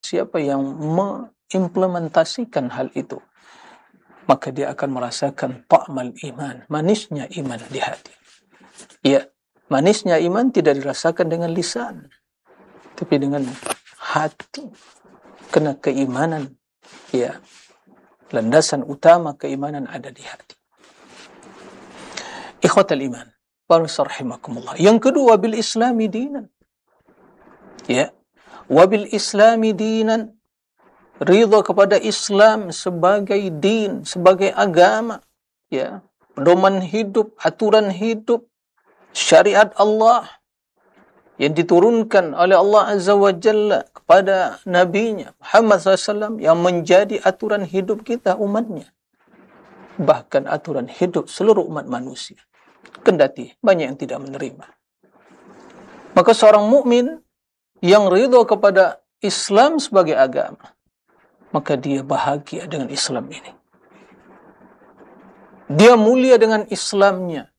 siapa yang mengimplementasikan hal itu, maka dia akan merasakan ta'mal iman, manisnya iman di hati. Ya, manisnya iman tidak dirasakan dengan lisan, tapi dengan hati. Kena keimanan, ya, landasan utama keimanan ada di hati. Ikhwatal iman, rahimakumullah. Yang kedua, bil islami dinan. Ya, wabil islami dinan, ridha kepada Islam sebagai din, sebagai agama, ya, pedoman hidup, aturan hidup, syariat Allah yang diturunkan oleh Allah Azza wa Jalla kepada Nabi-Nya Muhammad SAW, yang menjadi aturan hidup kita umatnya, bahkan aturan hidup seluruh umat manusia, kendati banyak yang tidak menerima. Maka seorang mukmin yang ridha kepada Islam sebagai agama, maka dia bahagia dengan Islam ini. Dia mulia dengan Islamnya.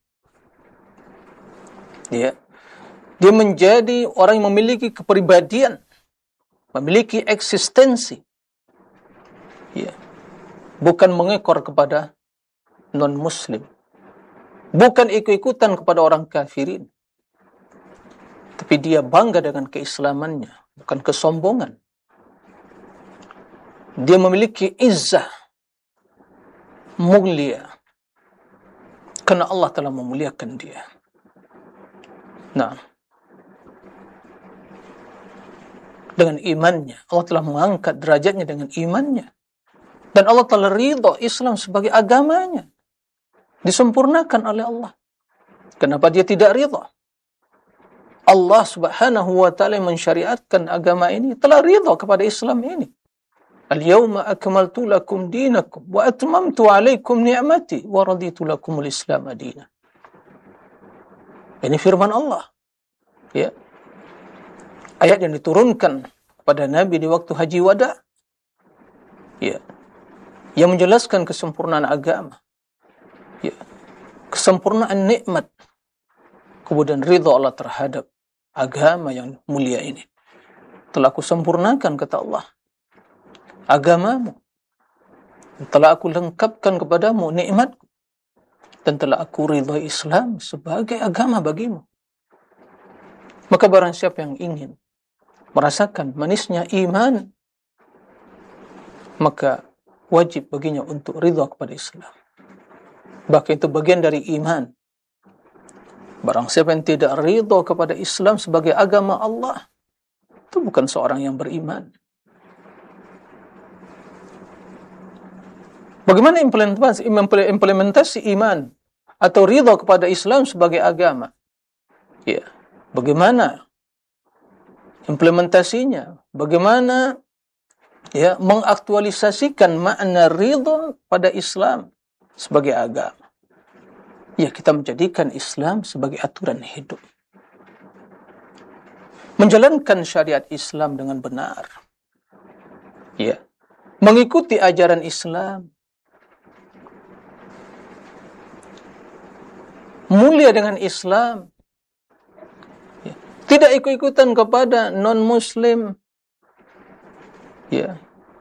Ya. Dia menjadi orang yang memiliki kepribadian, memiliki eksistensi. Ya. Bukan mengekor kepada non-muslim. Bukan ikut-ikutan kepada orang kafirin. Tapi dia bangga dengan keislamannya, bukan kesombongan. Dia memiliki izzah, mulia, karena Allah telah memuliakan dia. Nah, dengan imannya, Allah telah mengangkat derajatnya dengan imannya. Dan Allah telah ridha Islam sebagai agamanya, disempurnakan oleh Allah. Kenapa dia tidak ridha? Allah Subhanahu wa ta'ala mensyariatkan agama ini, telah ridha kepada Islam ini. Al-yawma akmaltu lakum dinakum wa atmamtu alaikum ni'mati wa raditu lakumul Islam madina. Ini firman Allah. Ya. Ayat yang diturunkan kepada Nabi di waktu haji wada. Ya. Yang menjelaskan kesempurnaan agama. Ya. Kesempurnaan nikmat. Kemudian ridha Allah terhadap agama yang mulia ini. Telah aku sempurnakan, kata Allah, agamamu. Telah aku lengkapkan kepadamu nikmatku. Dan telah aku ridha Islam sebagai agama bagimu. Maka barang siapa yang ingin merasakan manisnya iman, maka wajib baginya untuk ridha kepada Islam. Bahkan itu bagian dari iman. Barang siapa yang tidak ridha kepada Islam sebagai agama Allah, itu bukan seorang yang beriman. Bagaimana implementasi iman atau ridha kepada Islam sebagai agama? Ya, bagaimana implementasinya? Bagaimana ya mengaktualisasikan makna ridha pada Islam sebagai agama? Ya, kita menjadikan Islam sebagai aturan hidup. Menjalankan syariat Islam dengan benar. Ya, mengikuti ajaran Islam. Mulia dengan Islam. Ya. Tidak ikut-ikutan kepada non-muslim. Ya.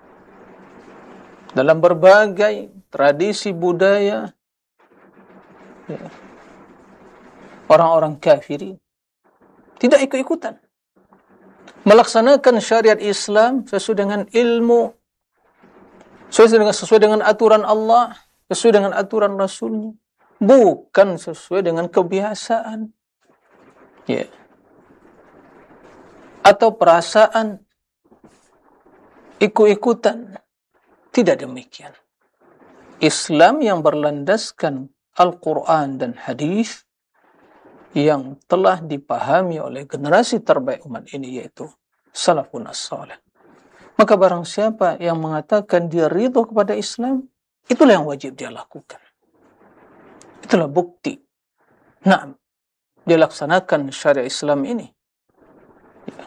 Dalam berbagai tradisi budaya. Ya. Orang-orang kafirin. Tidak ikut-ikutan. Melaksanakan syariat Islam sesuai dengan ilmu. Sesuai dengan aturan Allah. Sesuai dengan aturan Rasulnya. Bukan sesuai dengan kebiasaan, ya, atau perasaan ikut-ikutan. Tidak demikian. Islam yang berlandaskan Al-Quran dan hadis yang telah dipahami oleh generasi terbaik umat ini, yaitu salafun as-salih. Maka barang siapa yang mengatakan dia ridha kepada Islam, itulah yang wajib dia lakukan. Itulah bukti. Nah, dia laksanakan syariat Islam ini. Ya.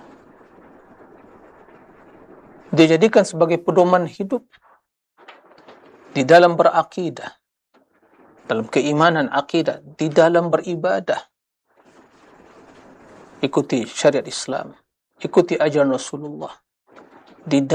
Dia jadikan sebagai pedoman hidup di dalam berakidah, dalam keimanan akidah, di dalam beribadah. Ikuti syariat Islam, ikuti ajaran Rasulullah. di